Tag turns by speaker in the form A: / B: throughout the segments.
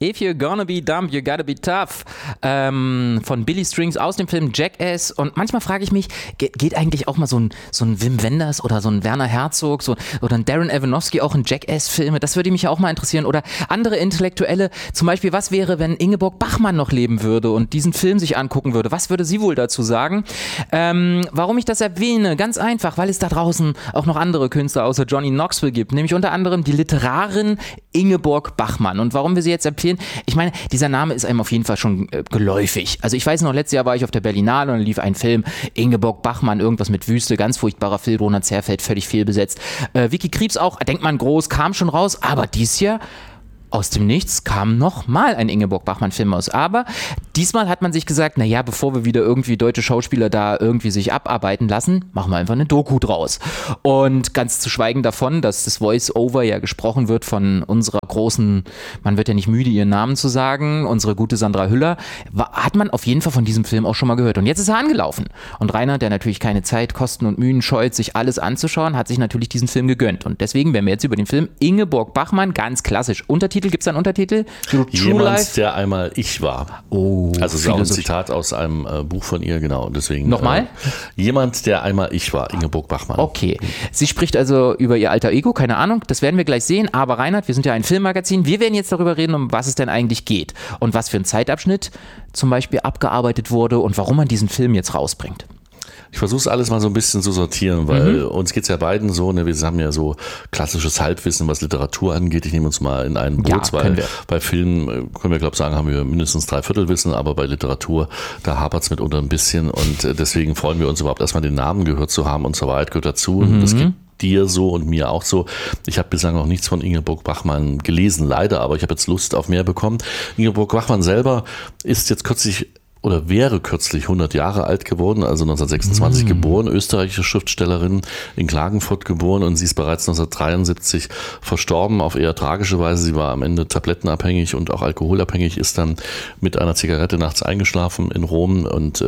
A: If you're gonna be dumb, you gotta be tough. Von Billy Strings aus dem Film Jackass. Und manchmal frage ich mich, geht eigentlich auch mal so ein Wim Wenders oder so ein Werner Herzog oder ein Darren Aronofsky auch in Jackass-Filme? Das würde mich ja auch mal interessieren. Oder andere Intellektuelle, zum Beispiel, was wäre, wenn Ingeborg Bachmann noch leben würde und diesen Film sich angucken würde? Was würde sie wohl dazu sagen? Warum ich das erwähne? Ganz einfach, weil es da draußen auch noch andere Künstler außer Johnny Knoxville gibt. Nämlich unter anderem die Literarin Ingeborg Bachmann. Und warum wir sie jetzt empfehlen? Ich meine, dieser Name ist einem auf jeden Fall schon geläufig. Also ich weiß noch, letztes Jahr war ich auf der Berlinale und lief ein Film, Ingeborg Bachmann, irgendwas mit Wüste, ganz furchtbarer Film, Ronald Zerfeld, völlig fehlbesetzt. Vicky Krieps auch, denkt man groß, kam schon raus, aber dieses Jahr aus dem Nichts kam nochmal ein Ingeborg Bachmann-Film aus. Aber diesmal hat man sich gesagt, naja, bevor wir wieder irgendwie deutsche Schauspieler da irgendwie sich abarbeiten lassen, machen wir einfach eine Doku draus. Und ganz zu schweigen davon, dass das Voice-Over ja gesprochen wird von unserer großen, man wird ja nicht müde, ihren Namen zu sagen, unsere gute Sandra Hüller, hat man auf jeden Fall von diesem Film auch schon mal gehört. Und jetzt ist er angelaufen. Und Rainer, der natürlich keine Zeit, Kosten und Mühen scheut, sich alles anzuschauen, hat sich natürlich diesen Film gegönnt. Und deswegen werden wir jetzt über den Film Ingeborg Bachmann, ganz klassisch, Untertitel, gibt es da einen Untertitel?
B: Jemand, der einmal ich war.
A: Oh,
B: also das ist auch ein Zitat aus einem Buch von ihr, genau. Deswegen,
A: nochmal?
B: Jemand, der einmal ich war, Ingeborg Bachmann.
A: Okay. Sie spricht also über ihr alter Ego, keine Ahnung, das werden wir gleich sehen. Aber Reinhard, wir sind ja ein Filmmagazin, wir werden jetzt darüber reden, um was es denn eigentlich geht. Und was für ein Zeitabschnitt zum Beispiel abgearbeitet wurde und warum man diesen Film jetzt rausbringt.
B: Ich versuche es alles mal so ein bisschen zu sortieren, weil uns geht's ja beiden so, ne, wir haben ja so klassisches Halbwissen, was Literatur angeht. Ich nehme uns mal in einen Boot, weil bei Filmen können wir, glaube ich, sagen, haben wir mindestens 3/4 Wissen, aber bei Literatur, da hapert's mitunter ein bisschen und deswegen freuen wir uns überhaupt erstmal den Namen gehört zu haben und zur Wahrheit gehört dazu. Das gibt dir so und mir auch so. Ich habe bislang noch nichts von Ingeborg Bachmann gelesen, leider, aber ich habe jetzt Lust auf mehr bekommen. Ingeborg Bachmann selber ist jetzt kürzlich oder wäre kürzlich 100 Jahre alt geworden, also 1926 geboren, österreichische Schriftstellerin, in Klagenfurt geboren und sie ist bereits 1973 verstorben, auf eher tragische Weise. Sie war am Ende tablettenabhängig und auch alkoholabhängig, ist dann mit einer Zigarette nachts eingeschlafen in Rom und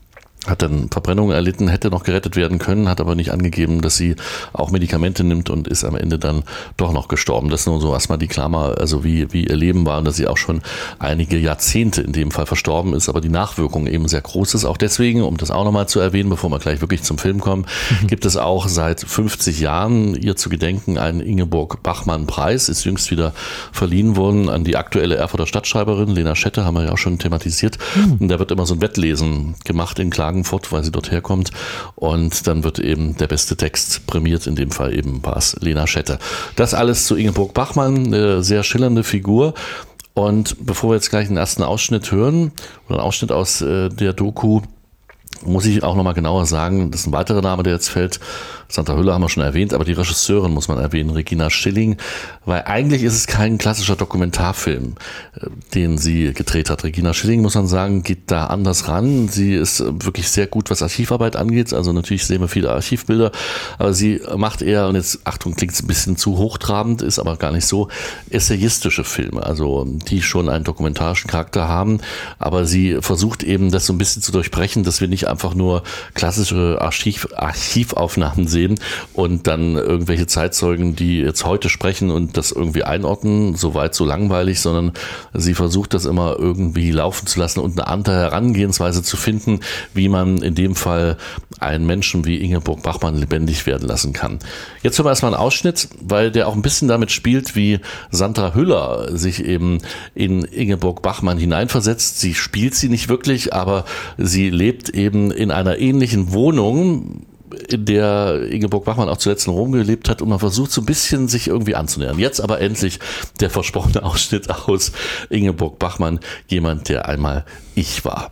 B: hat dann Verbrennungen erlitten, hätte noch gerettet werden können, hat aber nicht angegeben, dass sie auch Medikamente nimmt und ist am Ende dann doch noch gestorben. Das ist nur so erstmal die Klammer, also wie ihr Leben war und dass sie auch schon einige Jahrzehnte in dem Fall verstorben ist, aber die Nachwirkung eben sehr groß ist. Auch deswegen, um das auch nochmal zu erwähnen, bevor wir gleich wirklich zum Film kommen, gibt es auch seit 50 Jahren ihr zu gedenken einen Ingeborg-Bachmann-Preis, ist jüngst wieder verliehen worden an die aktuelle Erfurter Stadtschreiberin, Lena Schette, haben wir ja auch schon thematisiert. Und da wird immer so ein Wettlesen gemacht in Klagenfurt, weil sie dort herkommt und dann wird eben der beste Text prämiert, in dem Fall eben war es Lena Schette. Das alles zu Ingeborg Bachmann, eine sehr schillernde Figur und bevor wir jetzt gleich den ersten Ausschnitt hören oder einen Ausschnitt aus der Doku, muss ich auch nochmal genauer sagen, das ist ein weiterer Name, der jetzt fällt. Sandra Hüller haben wir schon erwähnt, aber die Regisseurin muss man erwähnen, Regina Schilling, weil eigentlich ist es kein klassischer Dokumentarfilm, den sie gedreht hat. Regina Schilling, muss man sagen, geht da anders ran. Sie ist wirklich sehr gut, was Archivarbeit angeht, also natürlich sehen wir viele Archivbilder, aber sie macht eher, und jetzt, Achtung, klingt es ein bisschen zu hochtrabend, ist aber gar nicht so, essayistische Filme, also die schon einen dokumentarischen Charakter haben, aber sie versucht eben, das so ein bisschen zu durchbrechen, dass wir nicht einfach nur klassische Archivaufnahmen sehen und dann irgendwelche Zeitzeugen, die jetzt heute sprechen und das irgendwie einordnen, so weit, so langweilig, sondern sie versucht das immer irgendwie laufen zu lassen und eine andere Herangehensweise zu finden, wie man in dem Fall einen Menschen wie Ingeborg Bachmann lebendig werden lassen kann. Jetzt hören wir erstmal einen Ausschnitt, weil der auch ein bisschen damit spielt, wie Sandra Hüller sich eben in Ingeborg Bachmann hineinversetzt. Sie spielt sie nicht wirklich, aber sie lebt eben in einer ähnlichen Wohnung, in der Ingeborg Bachmann auch zuletzt in Rom gelebt hat und man versucht so ein bisschen sich irgendwie anzunähern. Jetzt aber endlich der versprochene Ausschnitt aus Ingeborg Bachmann, jemand, der einmal ich war.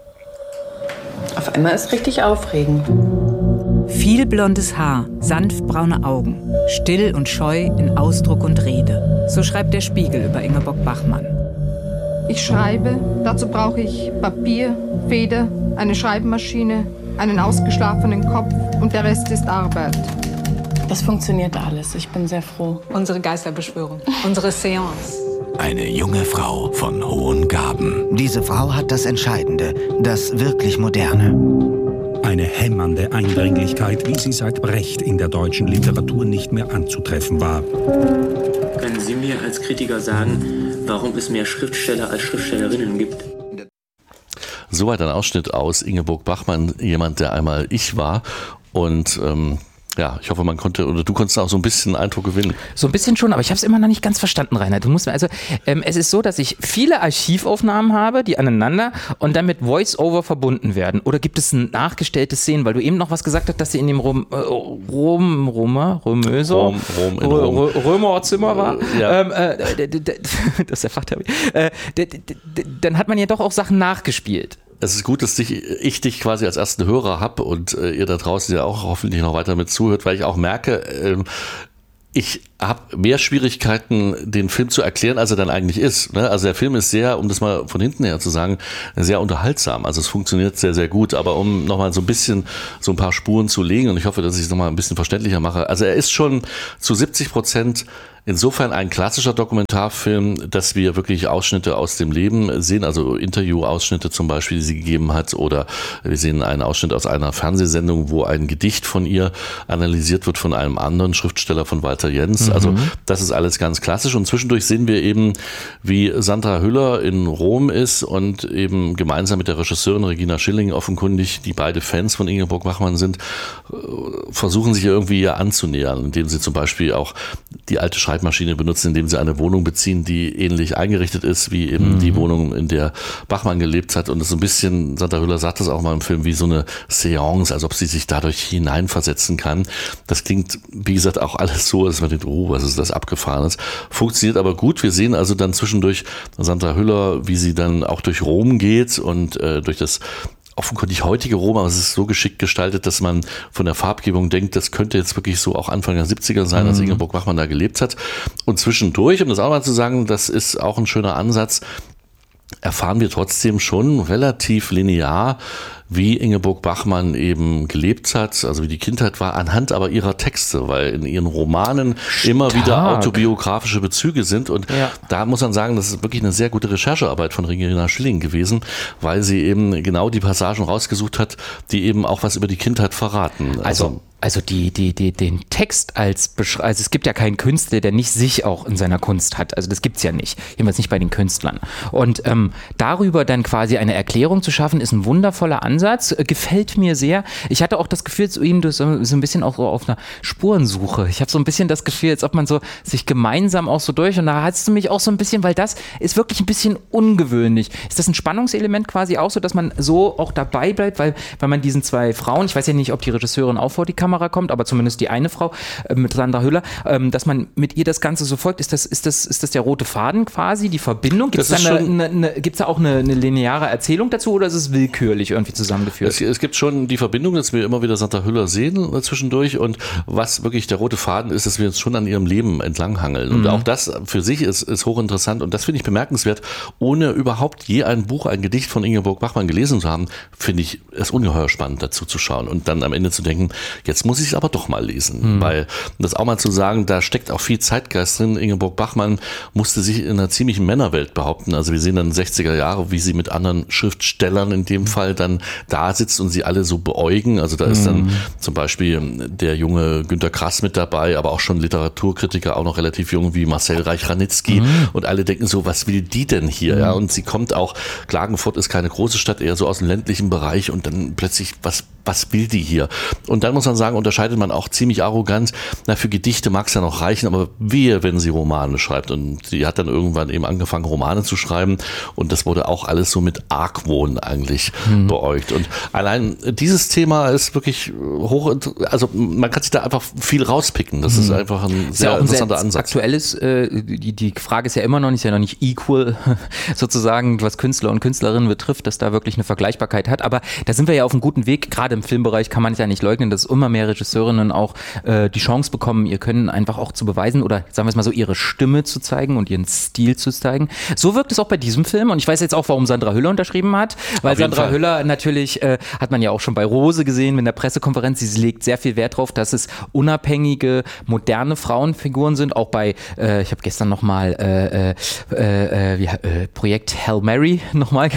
C: Auf einmal ist richtig aufregend.
D: Viel blondes Haar, sanft braune Augen, still und scheu in Ausdruck und Rede. So schreibt der Spiegel über Ingeborg Bachmann.
E: Ich schreibe, dazu brauche ich Papier, Feder, eine Schreibmaschine, einen ausgeschlafenen Kopf und der Rest ist Arbeit.
C: Das funktioniert alles. Ich bin sehr froh.
F: Unsere Geisterbeschwörung, unsere Seance.
G: Eine junge Frau von hohen Gaben.
H: Diese Frau hat das Entscheidende, das wirklich Moderne.
I: Eine hämmernde Eindringlichkeit, wie sie seit Brecht in der deutschen Literatur nicht mehr anzutreffen war.
J: Wenn Können Sie mir als Kritiker sagen, warum es mehr Schriftsteller als Schriftstellerinnen gibt?
B: Soweit ein Ausschnitt aus Ingeborg Bachmann, jemand, der einmal ich war. Und ich hoffe, du konntest auch so ein bisschen Eindruck gewinnen.
A: So ein bisschen schon, aber ich habe es immer noch nicht ganz verstanden, Reinhard. Es ist so, dass ich viele Archivaufnahmen habe, die aneinander und dann mit Voice-Over verbunden werden. Oder gibt es ein nachgestelltes Szenen, weil du eben noch was gesagt hast, dass sie in dem Römerzimmer war. Das ist der Fachtermin. Dann hat man ja doch auch Sachen nachgespielt.
B: Es ist gut, dass ich dich quasi als ersten Hörer habe und ihr da draußen ja auch hoffentlich noch weiter mit zuhört, weil ich auch merke, ich habe mehr Schwierigkeiten, den Film zu erklären, als er dann eigentlich ist. Also der Film ist sehr, um das mal von hinten her zu sagen, sehr unterhaltsam. Also es funktioniert sehr, sehr gut. Aber um nochmal so ein paar Spuren zu legen, und ich hoffe, dass ich es nochmal ein bisschen verständlicher mache. Also er ist schon zu 70% insofern ein klassischer Dokumentarfilm, dass wir wirklich Ausschnitte aus dem Leben sehen, also Interview-Ausschnitte zum Beispiel, die sie gegeben hat, oder wir sehen einen Ausschnitt aus einer Fernsehsendung, wo ein Gedicht von ihr analysiert wird von einem anderen Schriftsteller, von Walter Jens. Also das ist alles ganz klassisch, und zwischendurch sehen wir eben, wie Sandra Hüller in Rom ist und eben gemeinsam mit der Regisseurin Regina Schilling, offenkundig, die beide Fans von Ingeborg Bachmann sind, versuchen sich irgendwie ihr anzunähern, indem sie zum Beispiel auch die alte Schreibmaschine benutzen, indem sie eine Wohnung beziehen, die ähnlich eingerichtet ist wie eben die Wohnung, in der Bachmann gelebt hat. Und es ist so ein bisschen, Sandra Hüller sagt das auch mal im Film, wie so eine Seance, als ob sie sich dadurch hineinversetzen kann. Das klingt, wie gesagt, auch alles so, dass man denkt, was ist das Abgefahrenes. Funktioniert aber gut. Wir sehen also dann zwischendurch Sandra Hüller, wie sie dann auch durch Rom geht und durch das offenkundig heutige Rom, aber es ist so geschickt gestaltet, dass man von der Farbgebung denkt, das könnte jetzt wirklich so auch Anfang der 70er sein, als Ingeborg Bachmann da gelebt hat. Und zwischendurch, um das auch mal zu sagen, das ist auch ein schöner Ansatz, erfahren wir trotzdem schon relativ linear, wie Ingeborg Bachmann eben gelebt hat, also wie die Kindheit war, anhand aber ihrer Texte, weil in ihren Romanen immer wieder autobiografische Bezüge sind, und da muss man sagen, das ist wirklich eine sehr gute Recherchearbeit von Regina Schilling gewesen, weil sie eben genau die Passagen rausgesucht hat, die eben auch was über die Kindheit verraten.
A: Also den Text also es gibt ja keinen Künstler, der nicht sich auch in seiner Kunst hat. Also das gibt's ja nicht. Jedenfalls nicht bei den Künstlern. Und darüber dann quasi eine Erklärung zu schaffen, ist ein wundervoller Ansatz. Gefällt mir sehr. Ich hatte auch das Gefühl, zu ihm, du so ein bisschen auch so auf einer Spurensuche. Ich habe so ein bisschen das Gefühl, als ob man so sich gemeinsam auch so durch, und da hast du mich auch so ein bisschen, weil das ist wirklich ein bisschen ungewöhnlich. Ist das ein Spannungselement quasi auch so, dass man so auch dabei bleibt, weil man diesen zwei Frauen, ich weiß ja nicht, ob die Regisseurin auch vor die Kamera kommt, aber zumindest die eine Frau mit Sandra Hüller, dass man mit ihr das Ganze so folgt. Ist das der rote Faden quasi, die Verbindung? Gibt es da auch eine lineare Erzählung dazu, oder ist es willkürlich irgendwie zusammengeführt?
B: Es gibt schon die Verbindung, dass wir immer wieder Sandra Hüller sehen zwischendurch, und was wirklich der rote Faden ist, dass wir uns schon an ihrem Leben entlanghangeln. Und auch das für sich ist hochinteressant, und das finde ich bemerkenswert. Ohne überhaupt je ein Gedicht von Ingeborg Bachmann gelesen zu haben, finde ich es ungeheuer spannend, dazu zu schauen und dann am Ende zu denken, jetzt muss ich es aber doch mal lesen, weil das auch mal zu sagen, da steckt auch viel Zeitgeist drin. Ingeborg Bachmann musste sich in einer ziemlichen Männerwelt behaupten. Also wir sehen dann 60er Jahre, wie sie mit anderen Schriftstellern in dem Fall dann da sitzt und sie alle so beäugen. Also da ist dann zum Beispiel der junge Günter Grass mit dabei, aber auch schon Literaturkritiker, auch noch relativ jung wie Marcel Reich-Ranitzky, und alle denken so, was will die denn hier? Ja, und sie kommt auch, Klagenfurt ist keine große Stadt, eher so aus dem ländlichen Bereich, und dann plötzlich, was will die hier? Und dann muss man sagen, unterscheidet man auch ziemlich arrogant, für Gedichte mag es ja noch reichen, aber wehe, wenn sie Romane schreibt. Und sie hat dann irgendwann eben angefangen, Romane zu schreiben, und das wurde auch alles so mit Argwohn eigentlich beäugt. Und allein dieses Thema ist wirklich also man kann sich da einfach viel rauspicken. Das ist einfach ein sehr interessanter Ansatz.
A: Aktuelles, die Frage ist ja immer noch nicht equal, sozusagen, was Künstler und Künstlerinnen betrifft, dass da wirklich eine Vergleichbarkeit hat. Aber da sind wir ja auf einem guten Weg. Gerade im Filmbereich kann man es ja nicht leugnen, dass immer mehr Regisseurinnen auch die Chance bekommen, ihr Können einfach auch zu beweisen, oder sagen wir es mal so, ihre Stimme zu zeigen und ihren Stil zu zeigen. So wirkt es auch bei diesem Film, und ich weiß jetzt auch, warum Sandra Hüller unterschrieben hat, weil Sandra Hüller natürlich, hat man ja auch schon bei Rose gesehen, in der Pressekonferenz, sie legt sehr viel Wert drauf, dass es unabhängige, moderne Frauenfiguren sind, auch bei, ich habe gestern nochmal Projekt Hail Mary nochmal geguckt,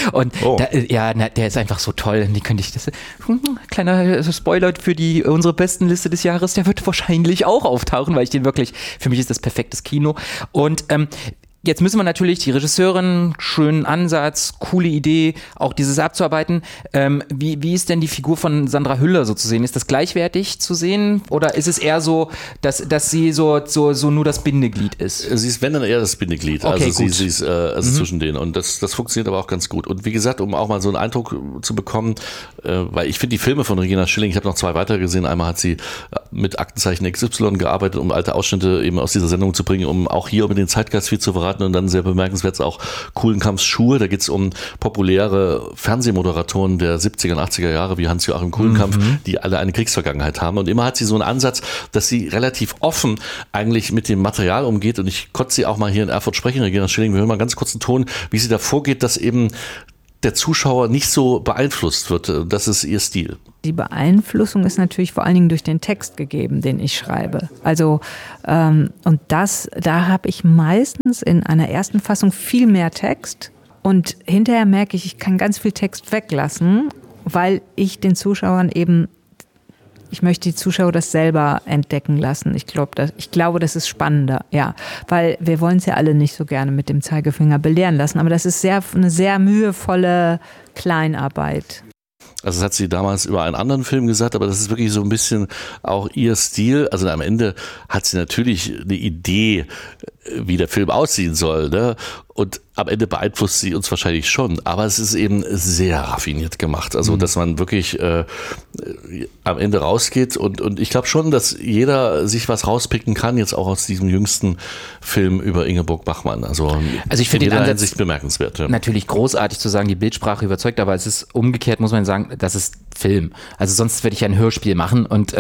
A: Und der ist einfach so toll. Die könnte ich, kleiner Spoiler für unsere besten Liste des Jahres, der wird wahrscheinlich auch auftauchen, weil ich den wirklich, für mich ist das perfektes Kino. Und jetzt müssen wir natürlich die Regisseurin, schönen Ansatz, coole Idee, auch dieses abzuarbeiten. Wie ist denn die Figur von Sandra Hüller so zu sehen? Ist das gleichwertig zu sehen oder ist es eher so, dass sie so nur das Bindeglied ist?
B: Sie ist, wenn dann eher das Bindeglied.
A: Okay,
B: also sie ist zwischen denen und das funktioniert aber auch ganz gut. Und wie gesagt, um auch mal so einen Eindruck zu bekommen, weil ich finde die Filme von Regina Schilling, ich habe noch 2 weitere gesehen. Einmal hat sie mit Aktenzeichen XY gearbeitet, um alte Ausschnitte eben aus dieser Sendung zu bringen, um auch hier über den Zeitgeist viel zu verraten. Und dann sehr bemerkenswert auch Kulenkampfs Schuhe. Da geht es um populäre Fernsehmoderatoren der 70er und 80er Jahre wie Hans-Joachim Kulenkampf, die alle eine Kriegsvergangenheit haben. Und immer hat sie so einen Ansatz, dass sie relativ offen eigentlich mit dem Material umgeht. Und ich konnte sie auch mal hier in Erfurt sprechen, Regina Schilling. Wir hören mal ganz kurz einen Ton, wie sie da vorgeht, dass eben der Zuschauer nicht so beeinflusst wird. Das ist ihr Stil.
K: Die Beeinflussung ist natürlich vor allen Dingen durch den Text gegeben, den ich schreibe. Also und da habe ich meistens in einer ersten Fassung viel mehr Text und hinterher merke ich kann ganz viel Text weglassen, weil ich den Zuschauern ich möchte die Zuschauer das selber entdecken lassen. Ich glaube, das ist spannender, ja. Weil wir wollen es ja alle nicht so gerne mit dem Zeigefinger belehren lassen, aber das ist eine sehr mühevolle Kleinarbeit.
B: Also das hat sie damals über einen anderen Film gesagt, aber das ist wirklich so ein bisschen auch ihr Stil. Also am Ende hat sie natürlich eine Idee, wie der Film aussehen soll, ne? Und am Ende beeinflusst sie uns wahrscheinlich schon, aber es ist eben sehr raffiniert gemacht, also dass man wirklich am Ende rausgeht und ich glaube schon, dass jeder sich was rauspicken kann, jetzt auch aus diesem jüngsten Film über Ingeborg Bachmann. Also
A: ich finde den Ansatz
B: Hinsicht bemerkenswert. Ja.
A: Natürlich großartig zu sagen, die Bildsprache überzeugt, aber es ist umgekehrt, muss man sagen, das ist Film. Also sonst würde ich ja ein Hörspiel machen und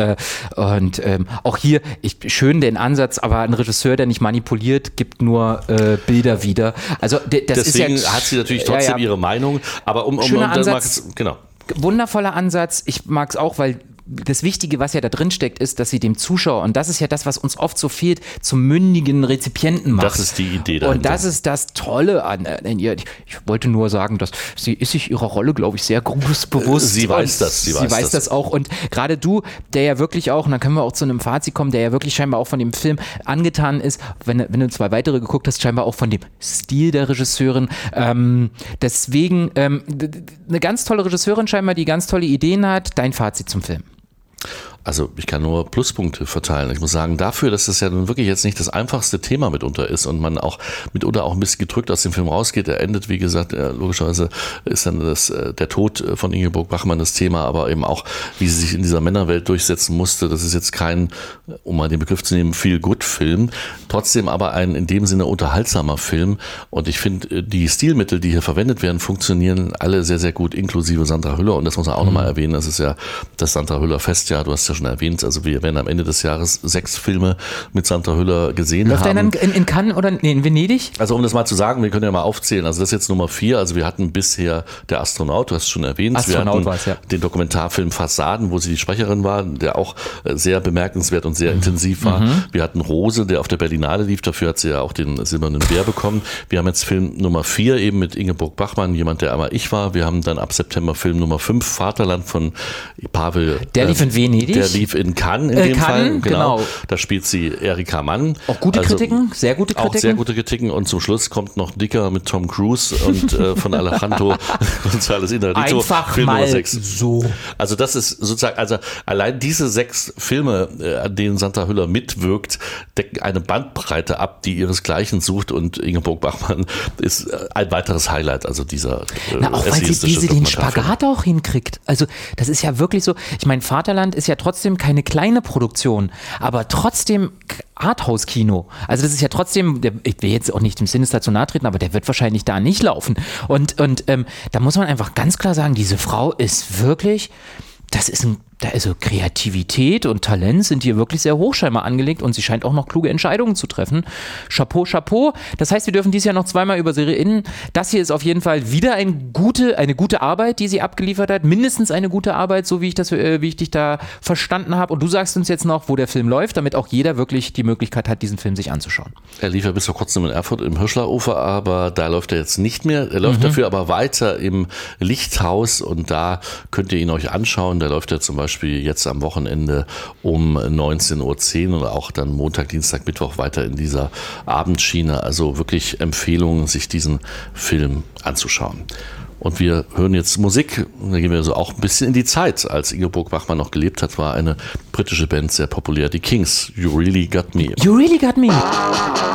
A: auch hier, schön den Ansatz, aber ein Regisseur, der nicht manipuliert, gibt nur Bilder wieder. Also
B: deswegen
A: ist ja,
B: hat sie natürlich trotzdem ihre Meinung, aber
A: schöner Ansatz,
B: genau.
A: Wundervoller Ansatz. Ich mag es auch, weil das Wichtige, was ja da drin steckt, ist, dass sie dem Zuschauer, und das ist ja das, was uns oft so fehlt, zum mündigen Rezipienten macht.
B: Das ist die Idee dahinter.
A: Und das ist das Tolle an ihr. Ich wollte nur sagen, dass sie ist sich ihrer Rolle, glaube ich, sehr bewusst.
B: Sie weiß das.
A: Sie weiß das auch. Und gerade du, der ja wirklich auch, und dann können wir auch zu einem Fazit kommen, der ja wirklich scheinbar auch von dem Film angetan ist, wenn du 2 weitere geguckt hast, scheinbar auch von dem Stil der Regisseurin. Deswegen eine ganz tolle Regisseurin scheinbar, die ganz tolle Ideen hat. Dein Fazit zum Film?
B: Also ich kann nur Pluspunkte verteilen. Ich muss sagen, dafür, dass das ja nun wirklich jetzt nicht das einfachste Thema mitunter ist und man auch mitunter auch ein bisschen gedrückt aus dem Film rausgeht. Er endet, wie gesagt, logischerweise ist dann der Tod von Ingeborg Bachmann das Thema, aber eben auch, wie sie sich in dieser Männerwelt durchsetzen musste. Das ist jetzt kein, um mal den Begriff zu nehmen, Feel-Good-Film. Trotzdem aber ein in dem Sinne unterhaltsamer Film. Und ich finde, die Stilmittel, die hier verwendet werden, funktionieren alle sehr, sehr gut, inklusive Sandra Hüller. Und das muss man auch nochmal erwähnen. Das ist ja das Sandra Hüller Festjahr. Du hast ja schon erwähnt, also wir werden am Ende des Jahres 6 Filme mit Sandra Hüller gesehen
A: haben. Läuft der dann in Cannes oder in Venedig?
B: Also um das mal zu sagen, wir können ja mal aufzählen, also das ist jetzt Nummer 4, also wir hatten bisher Der Astronaut, du hast es schon erwähnt.
A: Astronaut war es, ja.
B: Den Dokumentarfilm Fassaden, wo sie die Sprecherin war, der auch sehr bemerkenswert und sehr intensiv war. Wir hatten Rose, der auf der Berlinale lief, dafür hat sie ja auch den Silbernen Bär bekommen. Wir haben jetzt Film Nummer 4 eben mit Ingeborg Bachmann, jemand, der einmal ich war. Wir haben dann ab September Film Nummer 5, Vaterland von Pavel.
A: Der lief in Venedig?
B: Der lief in Cannes in dem Fall. Genau. Da spielt sie Erika Mann.
A: Auch gute Kritiken, sehr gute Kritiken.
B: Auch sehr gute Kritiken und zum Schluss kommt noch Dicker mit Tom Cruise und von Alejandro González Iñárritu.
A: Einfach
B: Film
A: mal
B: Nummer 6.
A: so.
B: Also das ist sozusagen, also allein diese 6 Filme, an denen Sandra Hüller mitwirkt, decken eine Bandbreite ab, die ihresgleichen sucht und Ingeborg Bachmann ist ein weiteres Highlight, also dieser
A: auch weil sie den Spagat auch hinkriegt. Also das ist ja wirklich so, ich meine, Vaterland ist ja trotzdem keine kleine Produktion, aber trotzdem Arthouse-Kino. Also das ist ja trotzdem, ich will jetzt auch nicht dem Sinister zu nahe treten, aber der wird wahrscheinlich da nicht laufen. Und da muss man einfach ganz klar sagen, diese Frau ist wirklich, das ist ein Also Kreativität und Talent sind hier wirklich sehr hoch scheinbar angelegt und sie scheint auch noch kluge Entscheidungen zu treffen. Chapeau, Chapeau. Das heißt, wir dürfen dieses Jahr noch zweimal über sie reden. Das hier ist auf jeden Fall wieder eine gute Arbeit, die sie abgeliefert hat. Mindestens eine gute Arbeit, so wie ich dich da verstanden habe. Und du sagst uns jetzt noch, wo der Film läuft, damit auch jeder wirklich die Möglichkeit hat, diesen Film sich anzuschauen.
B: Er lief ja bis vor kurzem in Erfurt im Hirschlerufer, aber da läuft er jetzt nicht mehr. Er läuft dafür aber weiter im Lichthaus und da könnt ihr ihn euch anschauen. Da läuft er zum Beispiel jetzt am Wochenende um 19.10 Uhr oder auch dann Montag, Dienstag, Mittwoch weiter in dieser Abendschiene. Also wirklich Empfehlung, sich diesen Film anzuschauen. Und wir hören jetzt Musik. Da gehen wir so auch ein bisschen in die Zeit. Als Ingeborg Bachmann noch gelebt hat, war eine britische Band sehr populär, die Kings. You Really Got Me.
A: You Really Got Me.